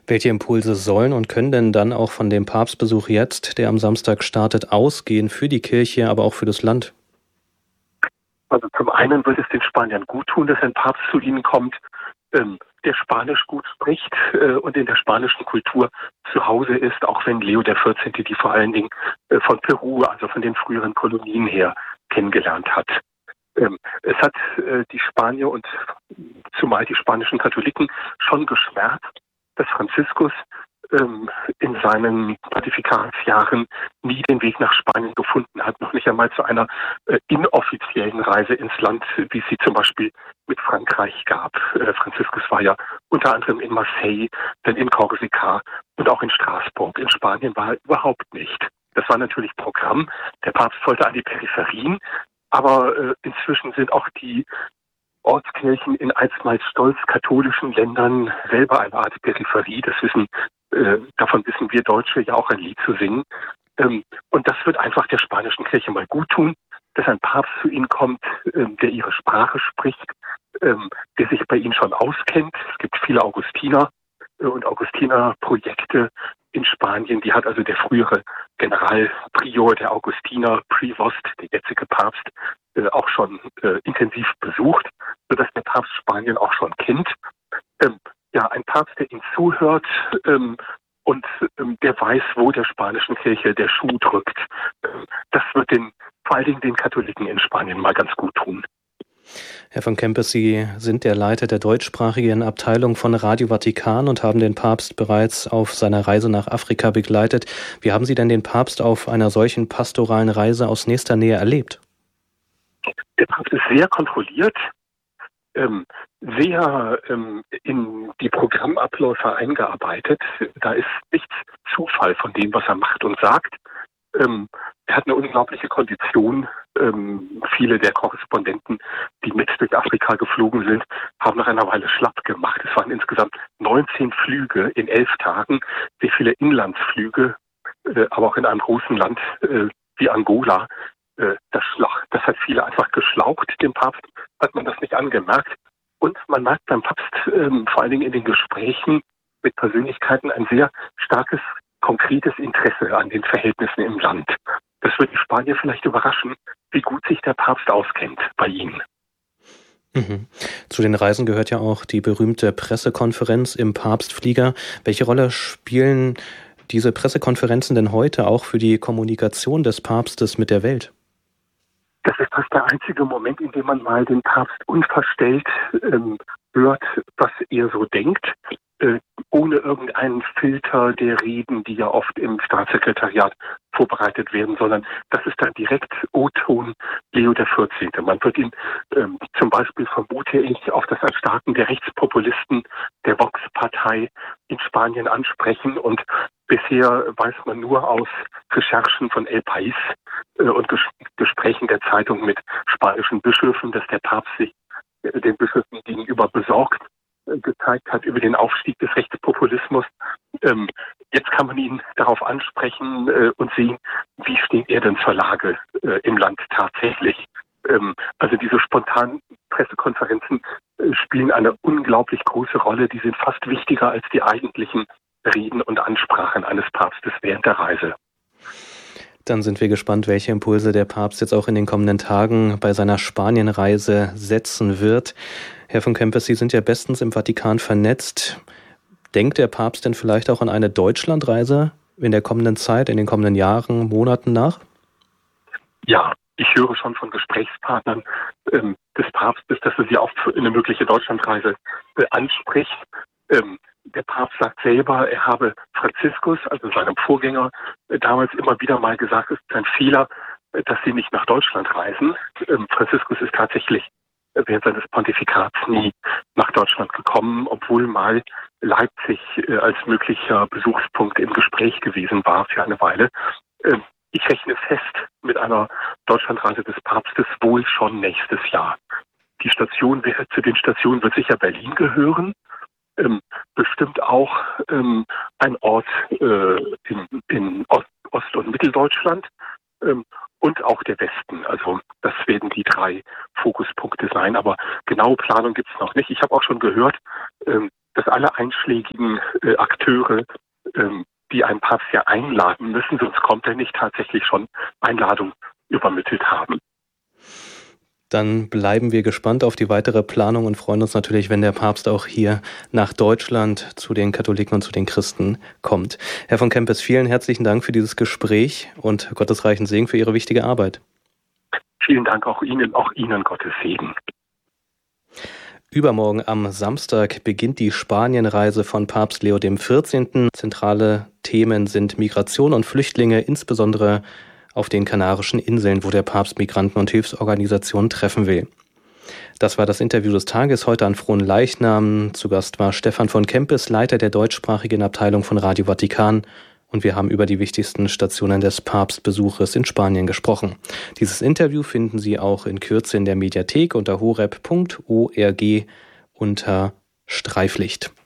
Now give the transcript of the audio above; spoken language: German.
Welche Impulse sollen und können denn dann auch von dem Papstbesuch jetzt, der am Samstag startet, ausgehen für die Kirche, aber auch für das Land? Also zum einen wird es den Spaniern gut tun, dass ein Papst zu ihnen kommt, der Spanisch gut spricht und in der spanischen Kultur zu Hause ist, auch wenn Leo der 14. die vor allen Dingen von Peru, also von den früheren Kolonien her, kennengelernt hat. Es hat die Spanier und zumal die spanischen Katholiken schon geschmerzt, dass Franziskus in seinen Pontifikatsjahren nie den Weg nach Spanien gefunden hat, noch nicht einmal zu einer inoffiziellen Reise ins Land, wie es sie zum Beispiel mit Frankreich gab. Franziskus war ja unter anderem in Marseille, dann in Korsika und auch in Straßburg. In Spanien war er überhaupt nicht. Das war natürlich Programm. Der Papst wollte an die Peripherien, aber inzwischen sind auch die Ortskirchen in einstmals stolz katholischen Ländern selber eine Art Peripherie. Davon wissen wir Deutsche ja auch ein Lied zu singen. Und das wird einfach der spanischen Kirche mal gut tun, dass ein Papst zu ihnen kommt, der ihre Sprache spricht, der sich bei ihnen schon auskennt. Es gibt viele Augustiner und Augustinerprojekte in Spanien. Die hat also der frühere Generalprior der Augustiner, Prevost, der jetzige Papst, auch schon intensiv besucht, sodass der Papst Spanien auch schon kennt. Ein Papst, der ihm zuhört und der weiß, wo der spanischen Kirche der Schuh drückt. Das wird vor allen Dingen den Katholiken in Spanien mal ganz gut tun. Herr von Kempes, Sie sind der Leiter der deutschsprachigen Abteilung von Radio Vatikan und haben den Papst bereits auf seiner Reise nach Afrika begleitet. Wie haben Sie denn den Papst auf einer solchen pastoralen Reise aus nächster Nähe erlebt? Der Papst ist sehr kontrolliert, sehr in die Programmabläufe eingearbeitet. Da ist nichts Zufall von dem, was er macht und sagt. Er hat eine unglaubliche Kondition. Viele der Korrespondenten, die mit durch Afrika geflogen sind, haben nach einer Weile schlapp gemacht. Es waren insgesamt 19 Flüge in 11 Tagen, sehr viele Inlandsflüge, aber auch in einem großen Land wie Angola. Das hat viele einfach geschlaucht. Dem Papst hat man das nicht angemerkt. Und man merkt beim Papst vor allen Dingen in den Gesprächen mit Persönlichkeiten ein sehr starkes, konkretes Interesse an den Verhältnissen im Land. Das wird die Spanier vielleicht überraschen, wie gut sich der Papst auskennt bei ihnen. Mhm. Zu den Reisen gehört ja auch die berühmte Pressekonferenz im Papstflieger. Welche Rolle spielen diese Pressekonferenzen denn heute auch für die Kommunikation des Papstes mit der Welt? Das ist fast der einzige Moment, in dem man mal den Papst unverstellt hört, was er so denkt, ohne irgendeinen Filter der Reden, die ja oft im Staatssekretariat vorbereitet werden, sondern das ist dann direkt O-Ton Leo der 14. Man wird ihn zum Beispiel, vermute ich, auf das Erstarken der Rechtspopulisten der Vox-Partei in Spanien ansprechen, und bisher weiß man nur aus Recherchen von El País und Gesprächen der Zeitung mit spanischen Bischöfen, dass der Papst sich den Bischöfen gegenüber besorgt gezeigt hat über den Aufstieg des Rechtspopulismus. Jetzt kann man ihn darauf ansprechen und sehen, wie steht er denn zur Lage im Land tatsächlich. Also diese spontanen Pressekonferenzen spielen eine unglaublich große Rolle. Die sind fast wichtiger als die eigentlichen Reden und Ansprachen eines Papstes während der Reise. Dann sind wir gespannt, welche Impulse der Papst jetzt auch in den kommenden Tagen bei seiner Spanienreise setzen wird. Herr von Kempes, Sie sind ja bestens im Vatikan vernetzt. Denkt der Papst denn vielleicht auch an eine Deutschlandreise in der kommenden Zeit, in den kommenden Jahren, Monaten nach? Ja, ich höre schon von Gesprächspartnern des Papstes, dass er sie auch für eine mögliche Deutschlandreise anspricht. Der Papst sagt selber, er habe Franziskus, also seinem Vorgänger, damals immer wieder mal gesagt, es ist ein Fehler, dass sie nicht nach Deutschland reisen. Franziskus ist tatsächlich während seines Pontifikats nie nach Deutschland gekommen, obwohl mal Leipzig als möglicher Besuchspunkt im Gespräch gewesen war für eine Weile. Ich rechne fest mit einer Deutschlandreise des Papstes wohl schon nächstes Jahr. Zu den Stationen wird sicher Berlin gehören. Bestimmt auch ein Ort in Ost- und Mitteldeutschland und auch der Westen. Also das werden die 3 Fokuspunkte sein, aber genaue Planung gibt es noch nicht. Ich habe auch schon gehört, dass alle einschlägigen Akteure, die einen Papst ja einladen müssen, sonst kommt er nicht, tatsächlich schon Einladung übermittelt haben. Dann bleiben wir gespannt auf die weitere Planung und freuen uns natürlich, wenn der Papst auch hier nach Deutschland zu den Katholiken und zu den Christen kommt. Herr von Kempes, vielen herzlichen Dank für dieses Gespräch und gottesreichen Segen für Ihre wichtige Arbeit. Vielen Dank auch Ihnen Gottes Segen. Übermorgen am Samstag beginnt die Spanienreise von Papst Leo XIV. Zentrale Themen sind Migration und Flüchtlinge, insbesondere auf den Kanarischen Inseln, wo der Papst Migranten und Hilfsorganisationen treffen will. Das war das Interview des Tages heute an Fronleichnam. Zu Gast war Stefan von Kempes, Leiter der deutschsprachigen Abteilung von Radio Vatikan. Und wir haben über die wichtigsten Stationen des Papstbesuches in Spanien gesprochen. Dieses Interview finden Sie auch in Kürze in der Mediathek unter horeb.org unter Streiflicht.